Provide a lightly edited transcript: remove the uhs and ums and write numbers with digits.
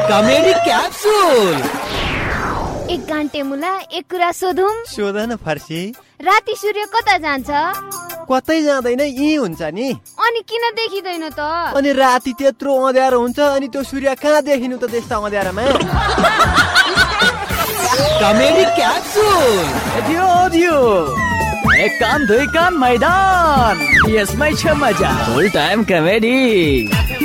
Comedy capsule. एक घन्टे मुला एक कुरा सोधौं। सोध न फर्सी। राति सूर्य कता जान्छ? कतै जाँदैन, यही हुन्छ नि। अनि किन देखिँदैन त? अनि राति त्यत्रो अँध्यारो हुन्छ, अनि त्यो सूर्य कहाँ देखिनु त त्यस्तो अँध्यारोमा? Comedy capsule. दियो एक कान दुई कान मैदान, यसमै छ मजा। फुल टाइम कमेडी।